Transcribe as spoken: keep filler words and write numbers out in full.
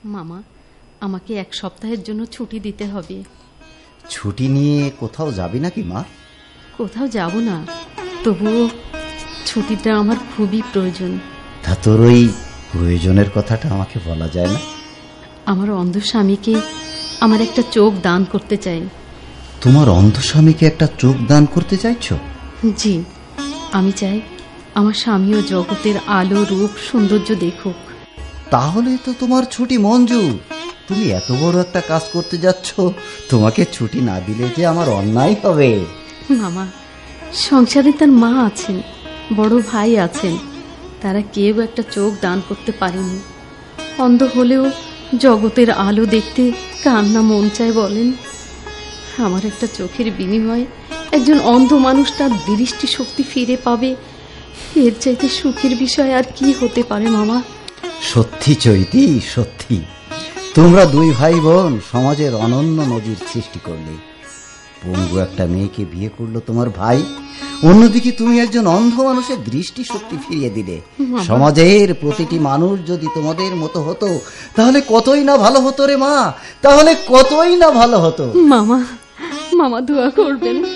মামা, আমাকে এক সপ্তাহের জন্য ছুটি দিতে হবে। ছুটি নিয়ে কোথাও যাবি নাকি মা? কোথাও যাব না, তবুও ছুটিটা আমার খুবই প্রয়োজন। তা তোর ওই প্রয়োজনের কথাটা আমাকে বলা যায় না? আমার অন্ধ স্বামীকে আমার একটা চোখ দান করতে চাই। তোমার অন্ধ স্বামীকে একটা চোখ দান করতে চাইছো? জি, আমি চাই আমার স্বামীও জগতের আলো, রূপ, সৌন্দর্য দেখুক। তাহলে তো তোমার ছুটি মঞ্জুর। তুমি এত বড় একটা কাজ করতে যাচ্ছ, তোমাকে ছুটি না দিলে যে আমার অন্যায় হবে। মামা, সংসারে তার মা আছেন, বড় ভাই আছেন, তারা কেউ একটা চোখ দান করতে পারেনি। অন্ধ হলেও জগতের আলো দেখতে কার না মন চায় বলেন? আমার একটা চোখের বিনিময়ে একজন অন্ধ মানুষ তার দৃষ্টি শক্তি ফিরে পাবে, এর চাইতে সুখের বিষয় আর কি হতে পারে মামা? সত্যি চৈতি, সত্যি তোমরা দুই ভাই বোন সমাজের অনন্য নজির সৃষ্টি করলে। পঙ্গু একটা মেয়েকে বিয়ে করলো তোমার ভাই, অন্যদিকে তুমি একজন অন্ধ মানুষের দৃষ্টি শক্তি ফিরিয়ে দিলে। সমাজের প্রতিটি মানুষ যদি তোমাদের মতো হতো তাহলে কতই না ভালো হতো রে মা, তাহলে কতই না ভালো হতো। মামা, মামা দোয়া করবেন।